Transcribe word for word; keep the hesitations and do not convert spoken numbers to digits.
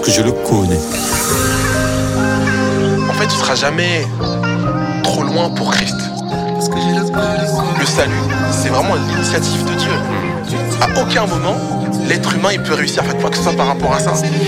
que je le connais. En fait, tu seras jamais trop loin pour Christ. Le salut, c'est vraiment l'initiative de Dieu. À aucun moment, l'être humain il peut réussir à faire quoi que ce soit par rapport à ça.